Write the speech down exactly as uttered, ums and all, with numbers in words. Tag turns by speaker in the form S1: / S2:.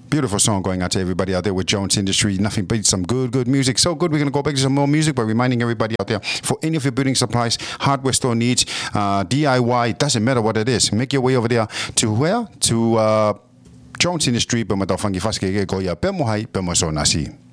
S1: Beautiful song going out to everybody out there with Jones Industry. Nothing beats some good, good music. So good, we're going to go back to some more music by reminding everybody out there, for any of your building supplies, hardware store needs, uh, D I Y, doesn't matter what it is. Make your way over there to where? To uh, Jones Industry, Bema Tau Whangi Whaske Ke Koia, Pemo Hai, Pemo So Nasi.